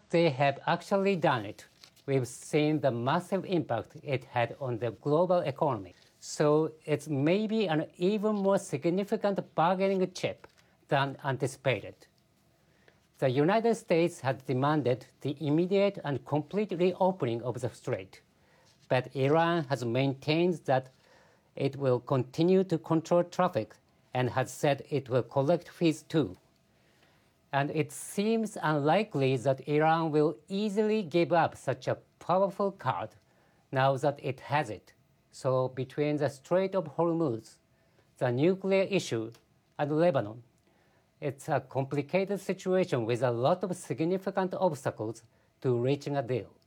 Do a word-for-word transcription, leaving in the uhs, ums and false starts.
they have actually done it. We've seen the massive impact it had on the global economy. So it's maybe an even more significant bargaining chip than anticipated. The United States had demanded the immediate and complete reopening of the strait, but Iran has maintained that it will continue to control traffic and has said it will collect fees too. And it seems unlikely that Iran will easily give up such a powerful card now that it has it. So between the Strait of Hormuz, the nuclear issue, and Lebanon, it's a complicated situation with a lot of significant obstacles to reaching a deal.